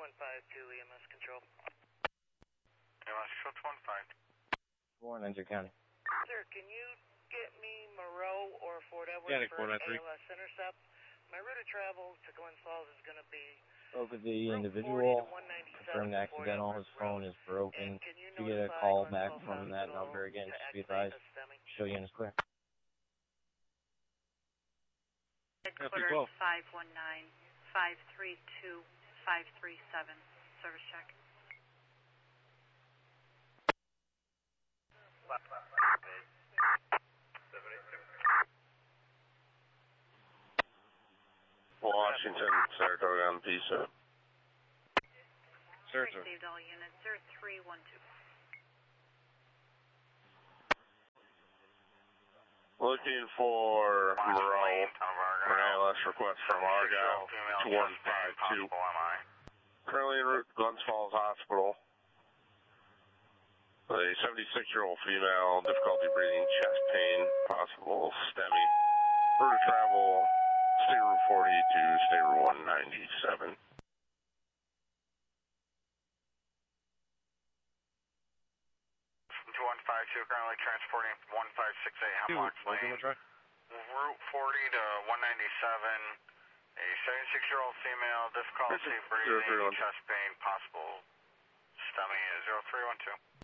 215 EMS control. EMS control 215. Warren, Enter County. Sir, can you get me Moreau or Fort Edward Yeah, for ALS intercept? My route of travel to Glens Falls is going to be Spoke with the individual, confirmed accidental, his phone is broken. If you get a call back from that number again, just be advised, show units clear. Headquarters 519, 532, 537, service check. Washington, Saratoga on PISA. Received all units, 0312. Looking for Moreau, for ALS request from Argyle, 2152. Currently en route to Glens Falls Hospital. A 76-year-old female, difficulty breathing, chest pain, possible STEMI. Route of travel, State Route 40 to State Route 197. 2152, currently transporting 1568 Hemlock Lane. Route 40 to 197. A 76-year-old female, difficulty breathing, chest pain, possible STEMI, 0312.